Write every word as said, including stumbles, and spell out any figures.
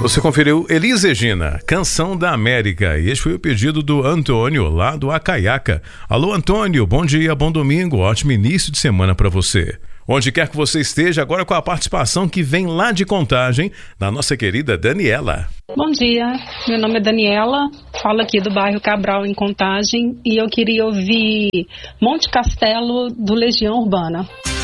Você conferiu Elis Regina, Canção da América. E este foi o pedido do Antônio, lá do Acaiaca. Alô, Antônio, bom dia, bom domingo, ótimo início de semana para você. Onde quer que você esteja, agora com a participação que vem lá de Contagem, da nossa querida Daniela. Bom dia, meu nome é Daniela, falo aqui do bairro Cabral, em Contagem, e eu queria ouvir Monte Castelo, do Legião Urbana.